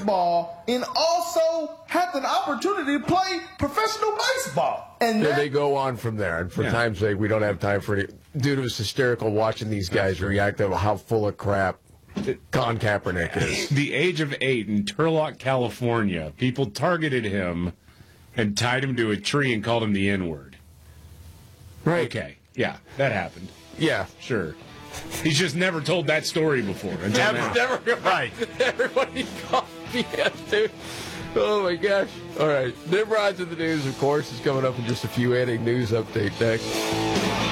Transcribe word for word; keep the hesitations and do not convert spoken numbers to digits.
basketball and also had an opportunity to play professional baseball. And then that, they go on from there. And for Yeah. time's sake, we don't have time for it. Dude, it was hysterical watching these guys react to how full of crap Colin Kaepernick is. The age of eight in Turlock, California, people targeted him and tied him to a tree and called him the N-word. Right. Okay, yeah, that happened. Yeah. Sure. He's just never told that story before. Until now. Never, never, right. Everybody called B S, dude. Oh, my gosh. All right. Nimrod's in the news, of course, is coming up in just a few. Adding news update next.